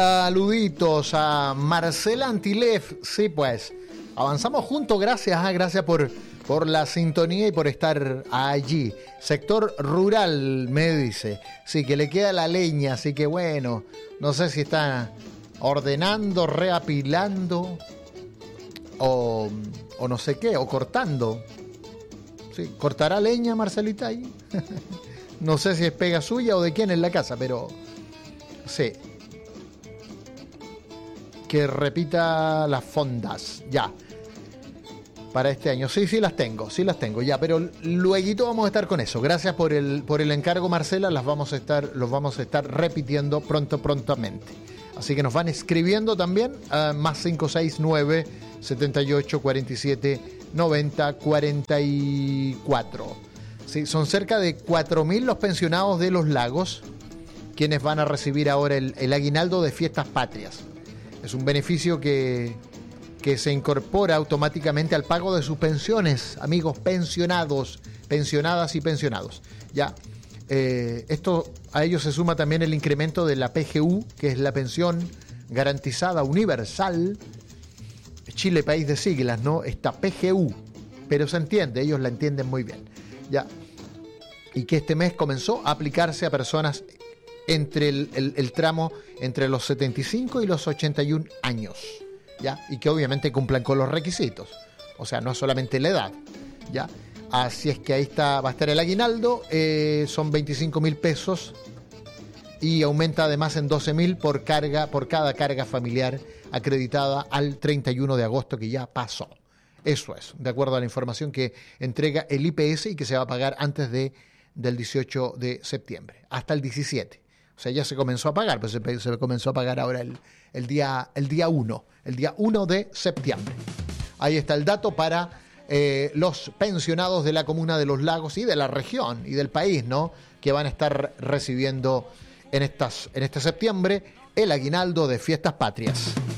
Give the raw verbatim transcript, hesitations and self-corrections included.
Saluditos a Marcela Antilef. Sí, pues, avanzamos juntos. Gracias, ah, gracias por, por la sintonía y por estar allí. Sector rural, me dice. Sí, que le queda la leña, así que bueno, no sé si está ordenando, reapilando o, o no sé qué, o cortando. Sí, ¿cortará leña Marcelita ahí? No sé si es pega suya o de quién en la casa, pero sí. Que repita las fondas, ya. Para este año, sí, sí las tengo, sí las tengo, ya. Pero luego vamos a estar con eso. Gracias por el, por el encargo, Marcela. Las vamos a estar, los vamos a estar repitiendo pronto, prontamente. Así que nos van escribiendo también a más cinco seis nueve, setenta y ocho, cuarenta y siete, noventa, cuarenta y cuatro. Sí, son cerca de cuatro mil los pensionados de Los Lagos quienes van a recibir ahora el, el aguinaldo de Fiestas Patrias. Es un beneficio que, que se incorpora automáticamente al pago de sus pensiones, amigos pensionados, pensionadas y pensionados. Ya, eh, esto a ello se suma también el incremento de la P G U, que es la pensión garantizada universal. Chile, país de siglas, ¿no? Esta P G U, pero se entiende, ellos la entienden muy bien. Ya, y que este mes comenzó a aplicarse a personas entre el, el, el tramo entre los setenta y cinco y los ochenta y un años, ¿ya? Y que obviamente cumplan con los requisitos, o sea, no solamente la edad, ¿ya? Así es que ahí está, va a estar el aguinaldo, eh, son veinticinco mil pesos y aumenta además en doce mil por carga, por cada carga familiar acreditada al treinta y uno de agosto que ya pasó. Eso es, de acuerdo a la información que entrega el I P S y que se va a pagar antes de, del dieciocho de septiembre, hasta el diecisiete. O sea, ya se comenzó a pagar, pues se, se comenzó a pagar ahora el, el día el día uno, el día uno de septiembre. Ahí está el dato para eh, los pensionados de la comuna de Los Lagos y de la región y del país, ¿no? Que van a estar recibiendo en, estas, en este septiembre el aguinaldo de Fiestas Patrias.